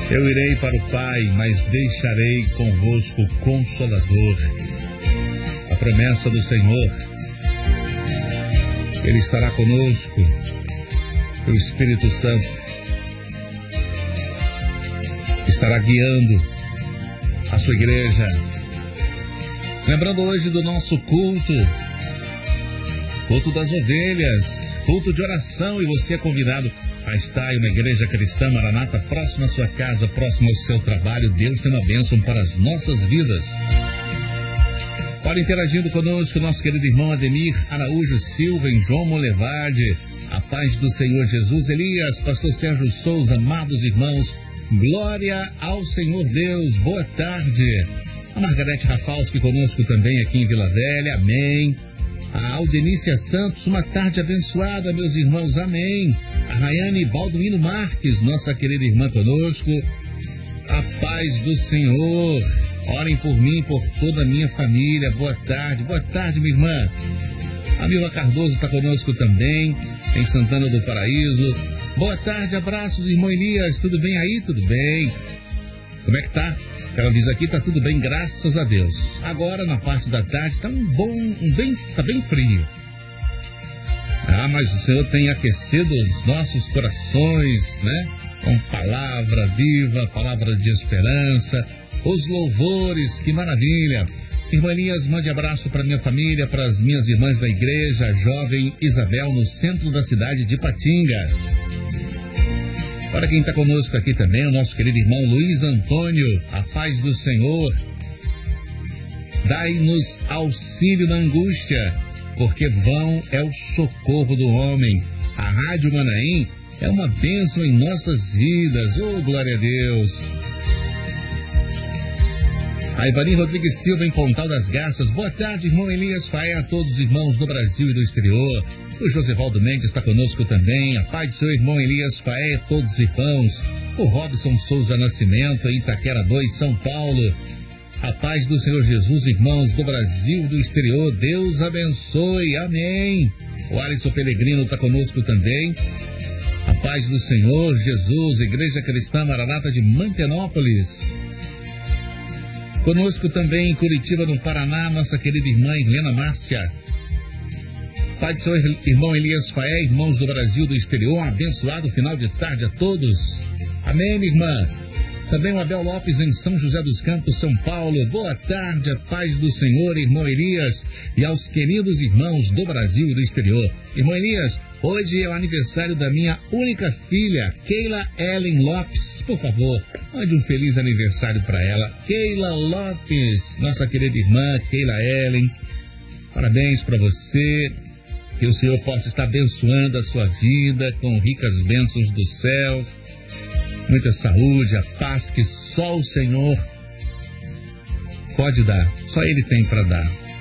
Eu irei para o Pai, mas deixarei convosco o Consolador. A promessa do Senhor, Ele estará conosco, o Espírito Santo estará guiando a sua igreja. Lembrando hoje do nosso culto das ovelhas, culto de oração, e você é convidado a estar em uma igreja cristã Maranata, próxima à sua casa, próximo ao seu trabalho. Deus tem uma bênção para as nossas vidas. Olha, interagindo conosco, nosso querido irmão Ademir Araújo Silva, em João Molevade. A paz do Senhor Jesus. Elias, pastor Sérgio Souza, amados irmãos, glória ao Senhor Deus, boa tarde. A Margarete Rafalski conosco também aqui em Vila Velha, amém. A Aldenícia Santos, uma tarde abençoada, meus irmãos, amém. A Rayane Balduino Marques, nossa querida irmã conosco, a paz do Senhor. Orem por mim, por toda a minha família, boa tarde, minha irmã. A Milva Cardoso está conosco também, em Santana do Paraíso. Boa tarde, abraços, irmão Elias, tudo bem aí? Tudo bem. Como é que tá? Ela diz aqui, tá tudo bem, graças a Deus. Agora, na parte da tarde, tá tá bem frio. Ah, mas o Senhor tem aquecido os nossos corações, né? Com palavra viva, palavra de esperança, os louvores, que maravilha. Irmã Elias, mande abraço para minha família, para as minhas irmãs da igreja, a jovem Isabel, no centro da cidade de Patinga. Para quem está conosco aqui também, o nosso querido irmão Luiz Antônio, a paz do Senhor. Dai-nos auxílio na angústia, porque vão é o socorro do homem. A Rádio Manaim é uma bênção em nossas vidas. Oh, glória a Deus. A Ivani Rodrigues Silva, em Pontal das Garças. Boa tarde, irmão Elias Faé, a todos os irmãos do Brasil e do exterior. O Josevaldo Mendes está conosco também. A paz do seu irmão Elias Faé, todos os irmãos. O Robson Souza Nascimento, em Itaquera 2, São Paulo. A paz do Senhor Jesus, irmãos do Brasil e do exterior. Deus abençoe, amém. O Alisson Pelegrino está conosco também. A paz do Senhor Jesus, Igreja Cristã Maranata de Mantenópolis. Conosco também em Curitiba, no Paraná, nossa querida irmã Helena Márcia. Pai do seu irmão Elias Faé, irmãos do Brasil e do exterior, um abençoado final de tarde a todos. Amém, minha irmã. Também o Abel Lopes, em São José dos Campos, São Paulo. Boa tarde, a paz do Senhor, irmão Elias, e aos queridos irmãos do Brasil e do exterior. Irmão Elias, hoje é o aniversário da minha única filha, Keila Ellen Lopes. Por favor, mande um feliz aniversário para ela. Keila Lopes, nossa querida irmã, Keila Ellen. Parabéns para você. Que o Senhor possa estar abençoando a sua vida com ricas bênçãos do céu. Muita saúde, a paz que só o Senhor pode dar. Só Ele tem para dar.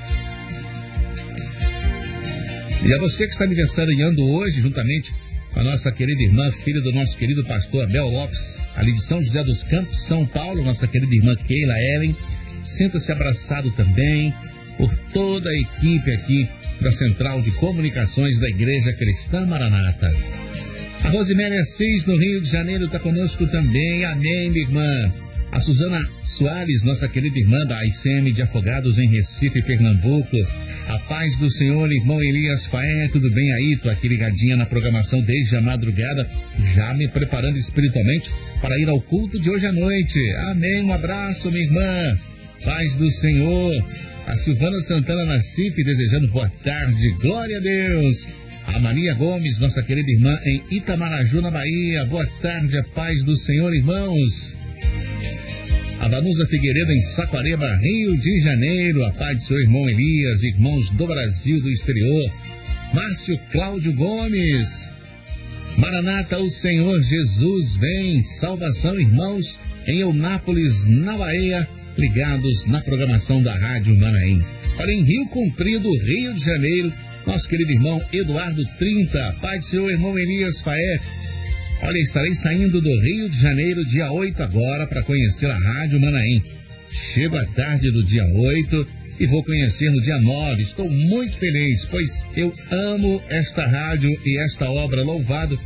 E a você que está aniversariando hoje, juntamente com a nossa querida irmã, filha do nosso querido pastor Abel Lopes, ali de São José dos Campos, São Paulo, nossa querida irmã Keila Ellen, sinta-se abraçado também por toda a equipe aqui da Central de Comunicações da Igreja Cristã Maranata. A Rosiméria Assis, no Rio de Janeiro, está conosco também, amém, minha irmã. A Suzana Soares, nossa querida irmã da ICM de Afogados em Recife, Pernambuco. A paz do Senhor, irmão Elias Faé, tudo bem aí? Tô aqui ligadinha na programação desde a madrugada, já me preparando espiritualmente para ir ao culto de hoje à noite. Amém, um abraço, minha irmã. Paz do Senhor. A Silvana Santana Nacife, desejando boa tarde, glória a Deus. A Maria Gomes, nossa querida irmã, em Itamaraju, na Bahia. Boa tarde, a paz do Senhor, irmãos. A Vanusa Figueiredo, em Saquarema, Rio de Janeiro. A paz do seu irmão Elias, irmãos do Brasil, do exterior. Márcio Cláudio Gomes. Maranata, o Senhor Jesus vem. Salvação, irmãos, em Eunápolis, na Bahia, ligados na programação da Rádio Manaim. Olha, em Rio Comprido, Rio de Janeiro, nosso querido irmão Eduardo 30, pai do seu irmão Elias Faé. Olha, estarei saindo do Rio de Janeiro dia 8 agora para conhecer a Rádio Manaim. Chego à tarde do dia 8 e vou conhecer no dia 9. Estou muito feliz, pois eu amo esta rádio e esta obra. Louvado